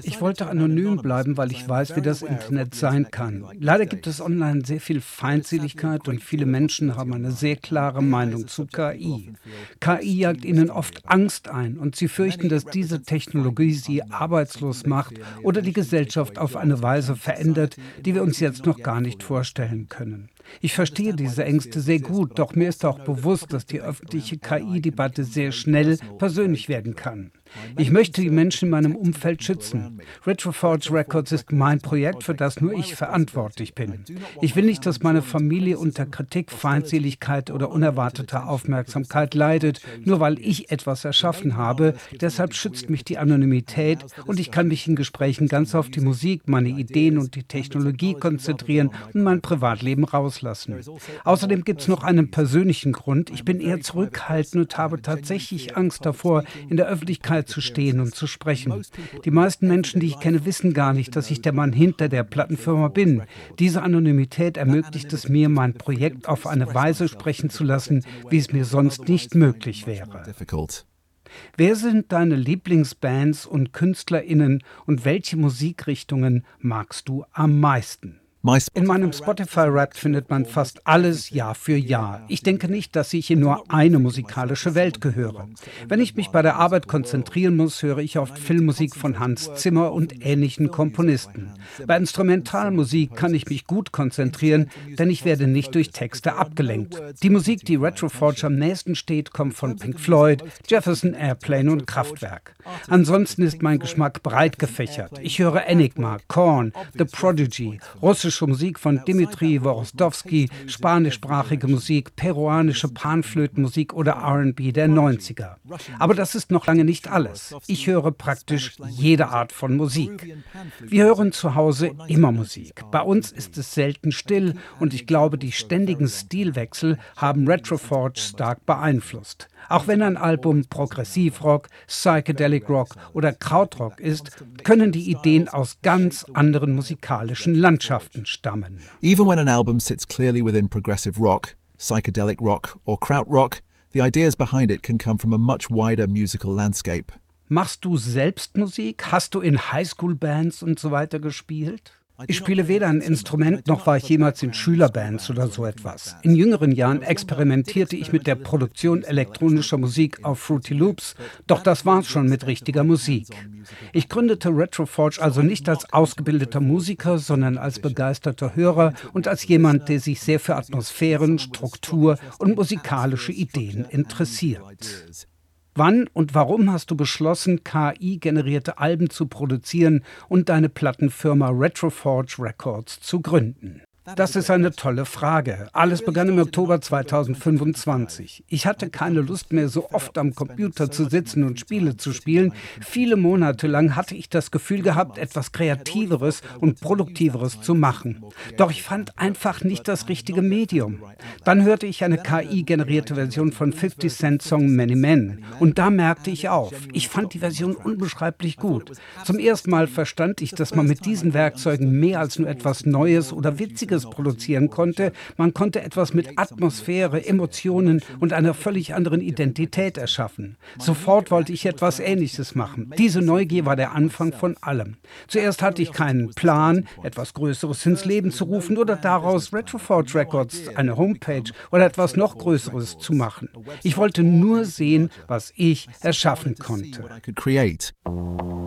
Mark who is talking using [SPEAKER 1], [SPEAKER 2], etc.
[SPEAKER 1] Ich wollte anonym bleiben, weil ich weiß, wie das Internet sein kann. Leider gibt es online sehr viel Feindseligkeit und viele Menschen haben eine sehr klare Meinung zu KI. KI jagt ihnen oft Angst ein und sie fürchten, dass diese Technologie sie arbeitslos macht oder die Gesellschaft auf eine Weise verändert, die wir uns jetzt noch gar nicht vorstellen können. Ich verstehe diese Ängste sehr gut, doch mir ist auch bewusst, dass die öffentliche KI-Debatte sehr schnell persönlich werden kann. Ich möchte die Menschen in meinem Umfeld schützen. Retroforge Records ist mein Projekt, für das nur ich verantwortlich bin. Ich will nicht, dass meine Familie unter Kritik, Feindseligkeit oder unerwarteter Aufmerksamkeit leidet, nur weil ich etwas erschaffen habe. Deshalb schützt mich die Anonymität und ich kann mich in Gesprächen ganz auf die Musik, meine Ideen und die Technologie konzentrieren und mein Privatleben rauslassen. Außerdem gibt es noch einen persönlichen Grund. Ich bin eher zurückhaltend und habe tatsächlich Angst davor, in der Öffentlichkeit zu stehen und zu sprechen. Die meisten Menschen, die ich kenne, wissen gar nicht, dass ich der Mann hinter der Plattenfirma bin. Diese Anonymität ermöglicht es mir, mein Projekt auf eine Weise sprechen zu lassen, wie es mir sonst nicht möglich wäre. Wer sind deine Lieblingsbands und KünstlerInnen und welche Musikrichtungen magst du am meisten? In meinem Spotify-Rap findet man fast alles Jahr für Jahr. Ich denke nicht, dass ich in nur eine musikalische Welt gehöre. Wenn ich mich bei der Arbeit konzentrieren muss, höre ich oft Filmmusik von Hans Zimmer und ähnlichen Komponisten. Bei Instrumentalmusik kann ich mich gut konzentrieren, denn ich werde nicht durch Texte abgelenkt. Die Musik, die Retroforge am nächsten steht, kommt von Pink Floyd, Jefferson Airplane und Kraftwerk. Ansonsten ist mein Geschmack breit gefächert. Ich höre Enigma, Korn, The Prodigy, russische Musik von Dimitri Worosdowski, spanischsprachige Musik, peruanische Panflötenmusik oder R&B der 90er. Aber das ist noch lange nicht alles. Ich höre praktisch jede Art von Musik. Wir hören zu Hause immer Musik. Bei uns ist es selten still und ich glaube, die ständigen Stilwechsel haben Retroforge stark beeinflusst. Auch wenn ein Album Progressivrock, Psychedelic Rock oder Krautrock ist, können die Ideen aus ganz anderen musikalischen Landschaften stammen.
[SPEAKER 2] Even when an album sits clearly within progressive rock, psychedelic rock or krautrock, the ideas behind it can come from a much wider musical landscape.
[SPEAKER 1] Machst du selbst Musik? Hast du in Highschool-Bands und so weiter gespielt? Ich spiele weder ein Instrument, noch war ich jemals in Schülerbands oder so etwas. In jüngeren Jahren experimentierte ich mit der Produktion elektronischer Musik auf Fruity Loops, doch das war's schon mit richtiger Musik. Ich gründete Retroforge also nicht als ausgebildeter Musiker, sondern als begeisterter Hörer und als jemand, der sich sehr für Atmosphären, Struktur und musikalische Ideen interessiert. Wann und warum hast du beschlossen, KI-generierte Alben zu produzieren und deine Plattenfirma Retroforge Records zu gründen? Das ist eine tolle Frage. Alles begann im Oktober 2025. Ich hatte keine Lust mehr, so oft am Computer zu sitzen und Spiele zu spielen. Viele Monate lang hatte ich das Gefühl gehabt, etwas Kreativeres und Produktiveres zu machen. Doch ich fand einfach nicht das richtige Medium. Dann hörte ich eine KI-generierte Version von 50 Cent Song Many Men. Und da merkte ich auf. Ich fand die Version unbeschreiblich gut. Zum ersten Mal verstand ich, dass man mit diesen Werkzeugen mehr als nur etwas Neues oder Witziges produzieren konnte. Man konnte etwas mit Atmosphäre, Emotionen und einer völlig anderen Identität erschaffen. Sofort wollte ich etwas Ähnliches machen. Diese Neugier war der Anfang von allem. Zuerst hatte ich keinen Plan, etwas Größeres ins Leben zu rufen oder daraus Retroforge Records, eine Homepage oder etwas noch Größeres zu machen. Ich wollte nur sehen, was ich erschaffen konnte.